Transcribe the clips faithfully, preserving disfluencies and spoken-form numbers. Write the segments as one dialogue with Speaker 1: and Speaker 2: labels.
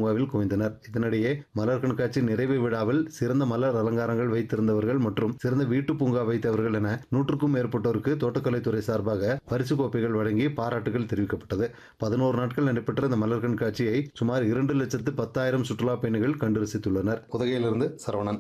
Speaker 1: பூங்காவில் குவிந்தனர். இதனிடையே மலர் கண்காட்சி நிறைவு விழாவில் சிறந்த மலர் அலங்காரங்கள் வைத்திருந்தவர்கள் மற்றும் சிறந்த வீட்டு பூங்கா வைத்தவர்கள் என நூற்றுக்கும் மேற்பட்டோருக்கு தோட்டக்கலைத்துறை சார்பாக பரிசு கோப்பைகள் வழங்கி பாராட்டுகள் தெரிவிக்கப்பட்டது. பதினோரு நாட்கள் நடைபெற்ற இந்த மலர் கண்காட்சியை சுமார் இரண்டு லட்சத்து பத்தாயிரம் சுற்றுலா பயணிகள் கண்டு ரசித்துள்ளனர். உதகையிலிருந்து சரவணன்.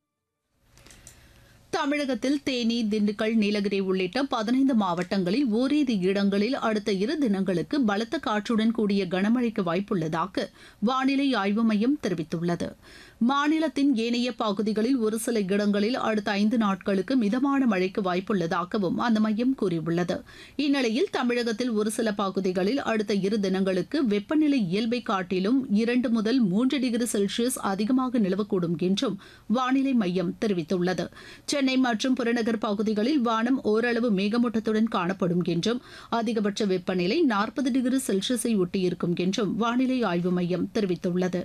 Speaker 2: தமிழகத்தில் தேனி, திண்டுக்கல், நீலகிரி உள்ளிட்ட பதினைந்து மாவட்டங்களில் ஓரிரு இடங்களில் அடுத்த இரு தினங்களுக்கு பலத்த காற்றுடன் கூடிய கனமழைக்கு வாய்ப்புள்ளதாக வானிலை ஆய்வு மையம் தெரிவித்துள்ளது. மாநிலத்தின் ஏனைய பகுதிகளில் ஒரு சில இடங்களில் அடுத்த ஐந்து நாட்களுக்கு மிதமான மழைக்கு வாய்ப்புள்ளதாகவும் அந்த மையம் கூறியுள்ளது. இந்நிலையில் தமிழகத்தில் ஒரு சில பகுதிகளில் அடுத்த இரு தினங்களுக்கு வெப்பநிலை இயல்பை காட்டிலும் இரண்டு முதல் மூன்று டிகிரி செல்சியஸ் அதிகமாக நிலவக்கூடும் என்றும் வானிலை மையம் தெரிவித்துள்ளது. சென்னை மற்றும் புறநகர் பகுதிகளில் வானம் ஓரளவு மேகமூட்டத்துடன் காணப்படும் என்றும் அதிகபட்ச வெப்பநிலை நாற்பது டிகிரி செல்சியஸை ஒட்டியிருக்கும் என்றும் வானிலை ஆய்வு மையம் தெரிவித்துள்ளது.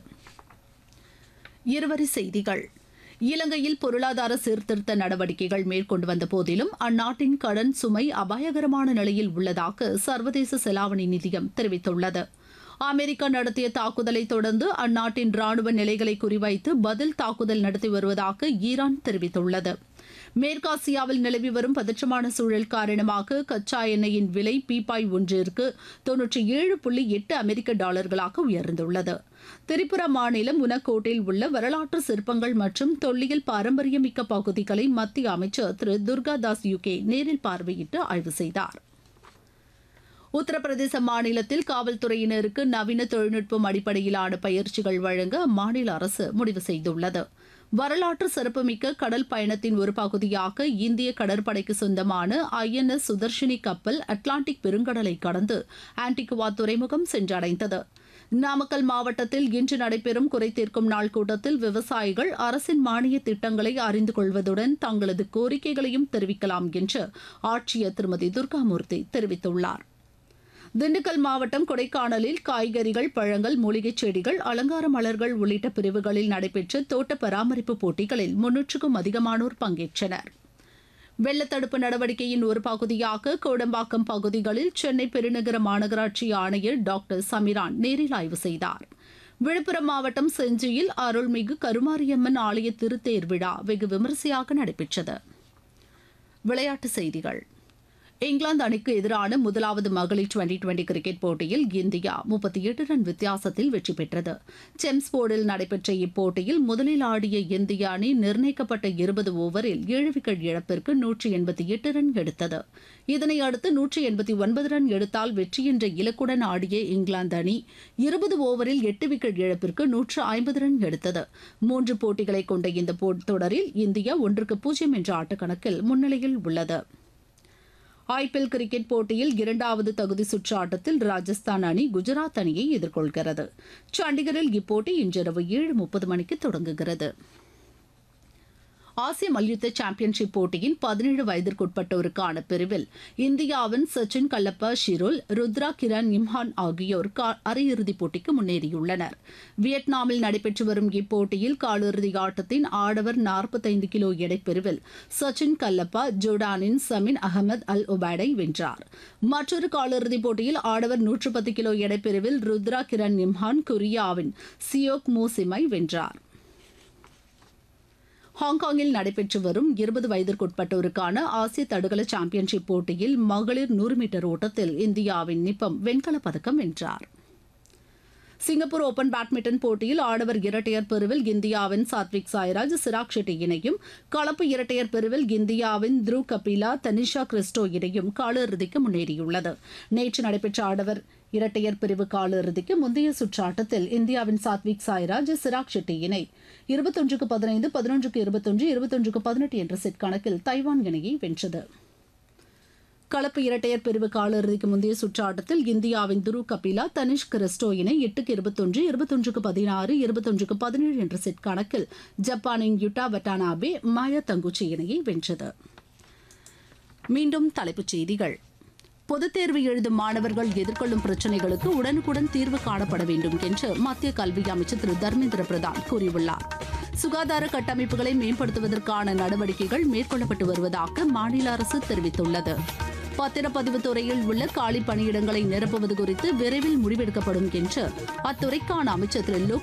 Speaker 2: இருவரி செய்திகள். இலங்கையில் பொருளாதார சீர்திருத்த நடவடிக்கைகள் மேற்கொண்டு வந்த போதிலும் அந்நாட்டின் கடன் சுமை அபாயகரமான நிலையில் உள்ளதாக சர்வதேச செலாவணி நிதியம் தெரிவித்துள்ளது. அமெரிக்கா நடத்திய தாக்குதலை தொடர்ந்து அந்நாட்டின் ராணுவ நிலைகளை குறிவைத்து பதில் தாக்குதல் நடத்தி வருவதாக ஈரான் தெரிவித்துள்ளது. மேற்காசியாவில் நிலவி வரும் பதற்றமான சூழல் காரணமாக கச்சா எண்ணெயின் விலை பீப்பாய் ஒன்றிற்கு தொன்னூற்றி ஏழு புள்ளி எட்டு அமெரிக்க டாலர்களாக உயர்ந்துள்ளது. திரிபுரா மாநிலம் உனக்கோட்டில் உள்ள வரலாற்று சிற்பங்கள் மற்றும் தொல்லியல் பாரம்பரியமிக்க பகுதிகளை மத்திய அமைச்சர் திரு துர்காதாஸ் யுகே நேரில் பார்வையிட்டு ஆய்வு செய்தார். உத்தரப்பிரதேச மாநிலத்தில் காவல்துறையினருக்கு நவீன தொழில்நுட்பம் அடிப்படையிலான பயிற்சிகள் வழங்க அம்மாநில அரசு முடிவு செய்துள்ளது. வரலாற்று சிறப்புமிக்க கடல் பயணத்தின் ஒரு பகுதியாக இந்திய கடற்படைக்கு சொந்தமான ஐ என் எஸ் சுதர்ஷினி கப்பல் அட்லாண்டிக் பெருங்கடலை கடந்து ஆன்டிகுவா துறைமுகம் சென்றடைந்தது. நாமக்கல் மாவட்டத்தில் இன்று நடைபெறும் குறைதீர்க்கும் நாள் கூட்டத்தில் விவசாயிகள் அரசின் மானிய திட்டங்களை அறிந்து கொள்வதுடன் தங்களது கோரிக்கைகளையும் தெரிவிக்கலாம் என்று ஆட்சியர் திருமதி துர்காமூர்த்தி தெரிவித்துள்ளார். திண்டுக்கல் மாவட்டம் கொடைக்கானலில் காய்கறிகள், பழங்கள், மூலிகைச் செடிகள், அலங்கார மலர்கள் உள்ளிட்ட பிரிவுகளில் நடைபெற்ற தோட்ட பராமரிப்பு போட்டிகளில் முன்னூற்றுக்கும் அதிகமானோர் பங்கேற்றனர். வெள்ளத்தடுப்பு நடவடிக்கையின் ஒரு பகுதியாக கோடம்பாக்கம் பகுதிகளில் சென்னை பெருநகர மாநகராட்சி ஆணையர் டாக்டர் சமிரான் நேரில் ஆய்வு செய்தார். விழுப்புரம் மாவட்டம் செஞ்சியில் அருள்மிகு கருமாரியம்மன் ஆலய திருத்தேர் விழா வெகு விமரிசையாக நடைபெற்றது. விளையாட்டுச் செய்திகள். இங்கிலாந்து அணிக்கு எதிரான முதலாவது மகளிர் டுவெண்டி டுவெண்டி கிரிக்கெட் போட்டியில் இந்தியா முப்பத்தி எட்டு ரன் வித்தியாசத்தில் வெற்றி பெற்றது. செம்ஸ்போர்டில் நடைபெற்ற இப்போட்டியில் முதலில் ஆடிய இந்திய அணி நிர்ணயிக்கப்பட்ட இருபது ஓவரில் ஏழு விக்கெட் இழப்பிற்கு நூற்றி எண்பத்தி எட்டு ரன் எடுத்தது. இதனையடுத்து நூற்றி எண்பத்தி ஒன்பது ரன் எடுத்தால் வெற்றி என்ற இலக்குடன் ஆடிய இங்கிலாந்து அணி இருபது ஓவரில் எட்டு விக்கெட் இழப்பிற்கு நூற்று ஐம்பது ரன் எடுத்தது. மூன்று போட்டிகளை கொண்ட இந்த தொடரில் இந்தியா ஒன்றுக்கு பூஜ்ஜியம் என்ற ஆட்டக்கணக்கில் முன்னிலையில் உள்ளது. ஐ பி எல் கிரிக்கெட் போட்டியில் இரண்டாவது தகுதி சுற்று ஆட்டத்தில் ராஜஸ்தான் அணி குஜராத் அணியை எதிர்கொள்கிறது. சண்டிகரில் இப்போட்டி இன்றிரவு ஏழு முப்பது மணிக்கு தொடங்குகிறது. ஆசிய மல்யுத்த சாம்பியன்ஷிப் போட்டியின் பதினேழு வயதிற்குட்பட்டோருக்கான பிரிவில் இந்தியாவின் சச்சின் கல்லப்பா ஷிரோல், ருத்ரா கிரண் இம்ஹான் ஆகியோர் அரையிறுதிப் போட்டிக்கு முன்னேறியுள்ளனர். வியட்நாமில் நடைபெற்று வரும் இப்போட்டியில் காலிறுதி ஆட்டத்தின் ஆடவர் நாற்பத்தைந்து கிலோ எடைப்பிரிவில் சச்சின் கல்லப்பா ஜோர்டானின் சமின் அகமது அல் ஒபேடை வென்றார். மற்றொரு காலிறுதிப் போட்டியில் ஆடவர் நூற்று பத்து கிலோ எடைப்பிரிவில் ருத்ரா கிரண் இம்ஹான் கொரியாவின் சியோக் மூசிமை வென்றார். ஹாங்காங்கில் நடைபெற்று வரும் இருபது வயதிற்குட்பட்டோருக்கான ஆசிய தடகள சாம்பியன்ஷிப் போட்டியில் மகளிர் நூறு மீட்டர் ஓட்டத்தில் இந்தியாவின் நிப்பம் வெண்கலப் பதக்கம் வென்றார். சிங்கப்பூர் ஓபன் பேட்மிண்டன் போட்டியில் ஆடவர் இரட்டையர் பிரிவில் இந்தியாவின் சாத்விக் சாய்ராஜ், சிராக் ஷெட்டி இணையும், கலப்பு இரட்டையர் பிரிவில் இந்தியாவின் த்ருவ் கபிலா, தனிஷா கிறிஸ்டோ இணையும் காலிறுதிக்கு முன்னேறியுள்ளது. நேற்று நடைபெற்ற ஆடவர் இரட்டையர் பிரிவு காலிறுதிக்கு முந்தைய சுற்று ஆட்டத்தில் இந்தியாவின் சாத்விக் சாய்ராஜ், சிராக் ஷெட்டி இணை இருபத்தொன்றுக்கு பதினைந்து, பதினொன்றுக்கு இருபத்தொன்று, இருபத்தொன்றுக்கு பதினெட்டு என்ற செட் கணக்கில் தைவான் இணையை வென்றது. கலப்பு இரட்டையர் பிரிவு காலிறுதிக்கு முந்தைய சுற்று ஆட்டத்தில் இந்தியாவின் துருவ் கபிலா, தனிஷ் கிறிஸ்டோ இணை எட்டுக்கு இருபத்தொன்று, இருபத்தொன்றுக்கு பதினாறு, இருபத்தொன்றுக்கு பதினேழு என்ற செட் கணக்கில் ஜப்பானின் யுட்டா வட்டானாபே, மாயா தங்குச்சி இணையை வென்றது. மீண்டும் தலைப்புச் செய்திகள். பொதுத் தேர்வு எழுதும் மாணவர்கள் எதிர்கொள்ளும் பிரச்சினைகளுக்கு உடனுக்குடன் தீர்வு காணப்பட வேண்டும் என்று மத்திய கல்வி அமைச்சர் திரு தர்மேந்திர பிரதான் கூறியுள்ளார். சுகாதார கட்டமைப்புகளை மேம்படுத்துவதற்கான நடவடிக்கைகள் மேற்கொள்ளப்பட்டு வருவதாக மாநில அரசு தெரிவித்துள்ளது. பத்திரப்பதிவு துறையில் உள்ள காலி பணியிடங்களை நிரப்புவது குறித்து விரைவில் முடிவெடுக்கப்படும் என்று அத்துறைக்கான அமைச்சர் திரு லோக்